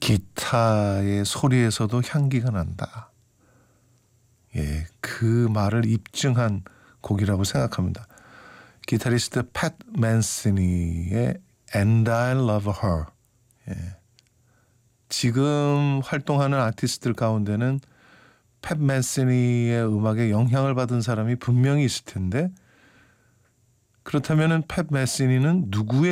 기타의 소리에서도 향기가 난다. 예, 그 말을 입증한 곡이라고 생각합니다. 기타리스트 팻 맨시니의 And I Love Her. 예. 지금 활동하는 아티스트들 가운데는 팻 맨시니의 음악에 영향을 받은 사람이 분명히 있을 텐데, 그렇다면 팻 맨시니는 누구의